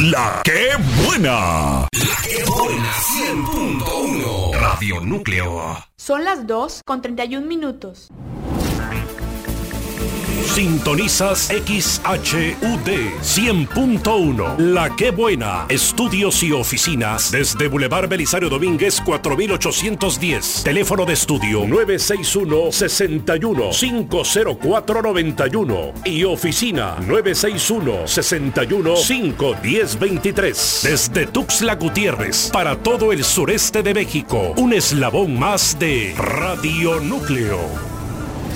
La que buena. La que buena 100.1 Radio Núcleo. Son las 2:31. Sintonizas XHUD 100.1. La que buena. Estudios y oficinas desde Boulevard Belisario Domínguez 4810. Teléfono de estudio 961-61-50491 y oficina 961-61-51023. Desde Tuxtla Gutiérrez para todo el sureste de México. Un eslabón más de Radio Núcleo.